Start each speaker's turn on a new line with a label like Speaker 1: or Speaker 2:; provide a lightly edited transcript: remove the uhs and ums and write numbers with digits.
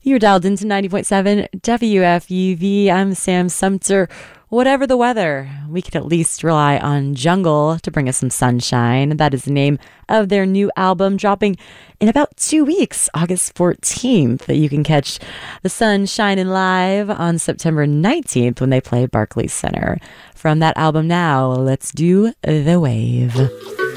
Speaker 1: You're dialed into 90.7 WFUV. I'm Sam Sumter. Whatever the weather, we can at least rely on Jungle to bring us some sunshine. That is the name of their new album, dropping in about 2 weeks, August 14th. You can catch the sun shining live on September 19th when they play Barclays Center. From that album now, let's do The Wave.